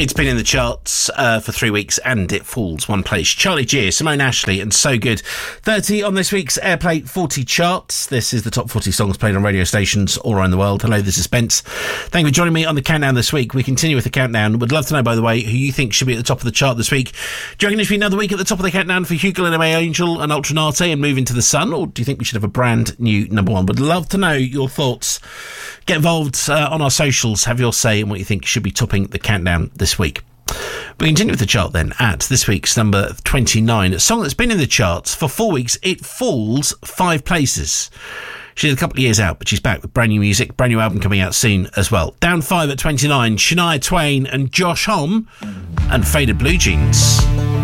It's been in the charts for 3 weeks and it falls one place. Charlie Gear, Simone Ashley and So Good. 30 on this week's Airplay 40 charts. This is the top 40 songs played on radio stations all around the world. Hello, this is Spence. Thank you for joining me on the countdown this week. We continue with the countdown. Would love to know, by the way, who you think should be at the top of the chart this week. Do you reckon it should be another week at the top of the countdown for Hugo and May Angel and Ultranate and Move Into the Sun? Or do you think we should have a brand new number one? Would love to know your thoughts. Get involved on our socials. Have your say in what you think should be topping the countdown this week. We continue with the chart then at this week's number 29. A song that's been in the charts for 4 weeks. It falls 5 places. She's a couple of years out, but she's back with brand new music, brand new album coming out soon as well. Down 5 at 29, Shania Twain and Josh Homme and Faded Blue Jeans.